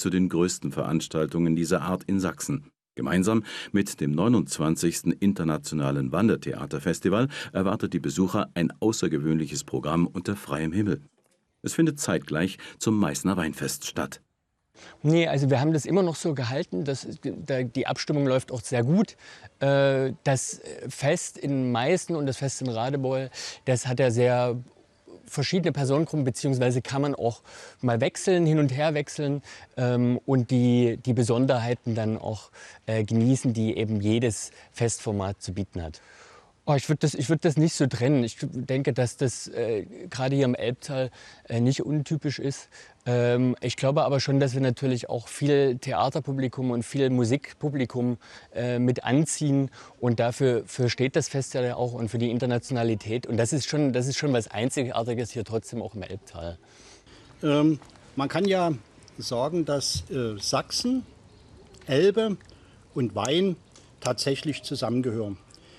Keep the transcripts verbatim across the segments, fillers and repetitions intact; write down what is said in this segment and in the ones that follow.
zu den größten Veranstaltungen dieser Art in Sachsen. Gemeinsam mit dem neunundzwanzigsten Internationalen Wandertheaterfestival erwartet die Besucher ein außergewöhnliches Programm unter freiem Himmel. Es findet zeitgleich zum Meißner Weinfest statt. Nee, also wir haben das immer noch so gehalten. Das, die Abstimmung läuft auch sehr gut. Das Fest in Meißen und das Fest in Radebeul, das hat ja sehr verschiedene Personengruppen, beziehungsweise kann man auch mal wechseln, hin und her wechseln ähm, und die, die Besonderheiten dann auch äh, genießen, die eben jedes Festformat zu bieten hat. Oh, ich würde das, ich würd das nicht so trennen. Ich denke, dass das äh, gerade hier im Elbtal äh, nicht untypisch ist. Ähm, ich glaube aber schon, dass wir natürlich auch viel Theaterpublikum und viel Musikpublikum äh, mit anziehen. Und dafür für steht das Fest ja auch und für die Internationalität. Und das ist schon, das ist schon was Einzigartiges hier trotzdem auch im Elbtal. Ähm, man kann ja sagen, dass äh, Sachsen, Elbe und Wein tatsächlich zusammengehören.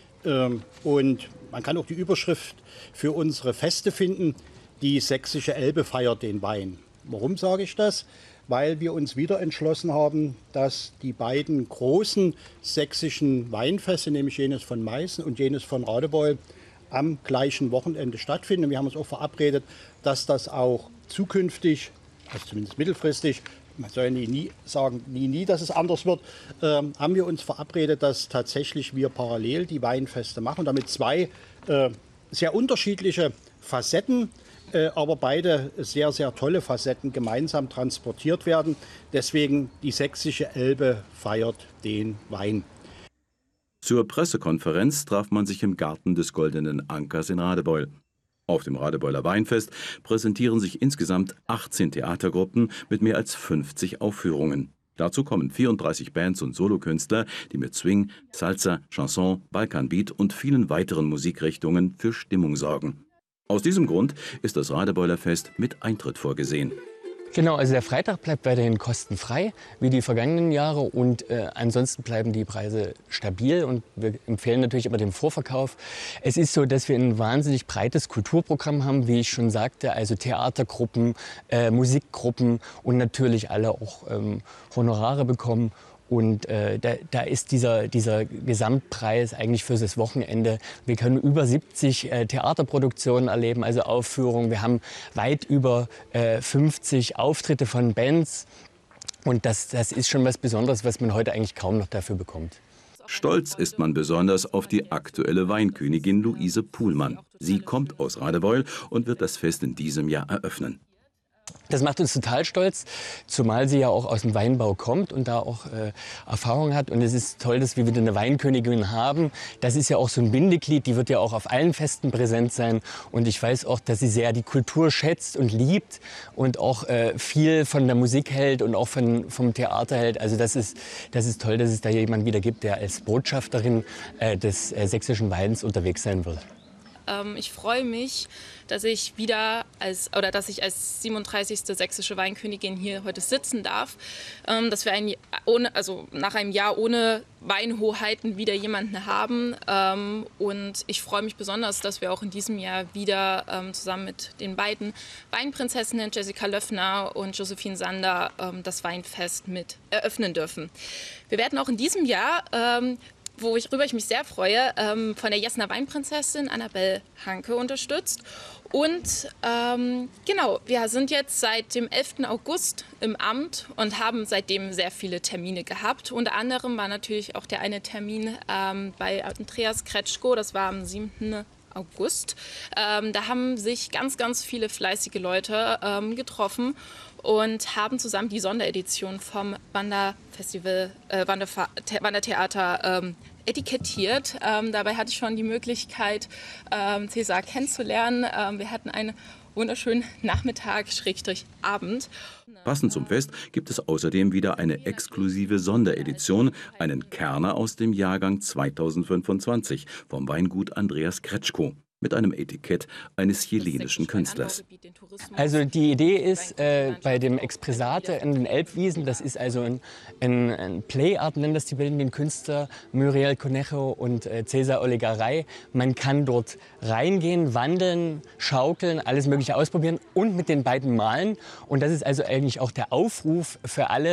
Und man kann auch die Überschrift für unsere Feste finden, die sächsische Elbe feiert den Wein. Warum sage ich das? Weil wir uns wieder entschlossen haben, dass die beiden großen sächsischen Weinfeste, nämlich jenes von Meißen und jenes von Radebeul, am gleichen Wochenende stattfinden. Wir haben uns auch verabredet, dass das auch zukünftig, also zumindest mittelfristig, man soll ja nie, nie sagen, nie, nie, dass es anders wird, ähm, haben wir uns verabredet, dass tatsächlich wir parallel die Weinfeste machen, damit zwei äh, sehr unterschiedliche Facetten, äh, aber beide sehr, sehr tolle Facetten gemeinsam transportiert werden. Deswegen die sächsische Elbe feiert den Wein. Zur Pressekonferenz traf man sich im Garten des Goldenen Ankers in Radebeul. Auf dem Radebeuler Weinfest präsentieren sich insgesamt achtzehn Theatergruppen mit mehr als fünfzig Aufführungen. Dazu kommen vierunddreißig Bands und Solokünstler, die mit Swing, Salsa, Chanson, Balkanbeat und vielen weiteren Musikrichtungen für Stimmung sorgen. Aus diesem Grund ist das Radebeuler Fest mit Eintritt vorgesehen. Genau, also der Freitag bleibt weiterhin kostenfrei, wie die vergangenen Jahre. Und äh, ansonsten bleiben die Preise stabil. Und wir empfehlen natürlich immer den Vorverkauf. Es ist so, dass wir ein wahnsinnig breites Kulturprogramm haben, wie ich schon sagte. Also Theatergruppen, äh, Musikgruppen und natürlich alle auch ähm, Honorare bekommen. Und äh, da, da ist dieser, dieser Gesamtpreis eigentlich für das Wochenende. Wir können über siebzig äh, Theaterproduktionen erleben, also Aufführungen. Wir haben weit über äh, fünfzig Auftritte von Bands. Und das, das ist schon was Besonderes, was man heute eigentlich kaum noch dafür bekommt. Stolz ist man besonders auf die aktuelle Weinkönigin Luise Puhlmann. Sie kommt aus Radebeul und wird das Fest in diesem Jahr eröffnen. Das macht uns total stolz, zumal sie ja auch aus dem Weinbau kommt und da auch äh, Erfahrung hat. Und es ist toll, dass wir wieder eine Weinkönigin haben. Das ist ja auch so ein Bindeglied, die wird ja auch auf allen Festen präsent sein. Und ich weiß auch, dass sie sehr die Kultur schätzt und liebt und auch äh, viel von der Musik hält und auch von, vom Theater hält. Also das ist, das ist toll, dass es da jemanden wieder gibt, der als Botschafterin äh, des äh, sächsischen Weins unterwegs sein wird. Ich freue mich, dass ich wieder als oder dass ich als siebenunddreißigste sächsische Weinkönigin hier heute sitzen darf, dass wir ein, ohne, also nach einem Jahr ohne Weinhoheiten wieder jemanden haben. Und ich freue mich besonders, dass wir auch in diesem Jahr wieder zusammen mit den beiden Weinprinzessinnen Jessica Löffner und Josephine Sander das Weinfest mit eröffnen dürfen. Wir werden auch in diesem Jahr worüber ich mich sehr freue, ähm, von der Jessener Weinprinzessin Annabelle Hanke unterstützt. Und ähm, genau, wir sind jetzt seit dem elften August im Amt und haben seitdem sehr viele Termine gehabt. Unter anderem war natürlich auch der eine Termin ähm, bei Andreas Kretschko, das war am siebten August. Ähm, da haben sich ganz, ganz viele fleißige Leute ähm, getroffen und haben zusammen die Sonderedition vom Wanderfestival, äh, Wanderfa Wandertheater ähm, etikettiert. Ähm, dabei hatte ich schon die Möglichkeit, ähm, Cäsar kennenzulernen. Ähm, wir hatten einen wunderschönen Nachmittag, Schrägstrich Abend. Passend zum Fest gibt es außerdem wieder eine exklusive Sonderedition, einen Kerner aus dem Jahrgang zweitausendfünfundzwanzig vom Weingut Andreas Kretschko mit einem Etikett eines chilenischen Künstlers. Also die Idee ist äh, bei dem Expressate in den Elbwiesen, das ist also ein, ein, ein Play-Art, nennen das die Bilder, den Künstler Muriel Conejo und äh, Cesar Olegaray. Man kann dort reingehen, wandeln, schaukeln, alles Mögliche ausprobieren und mit den beiden malen. Und das ist also eigentlich auch der Aufruf für alle,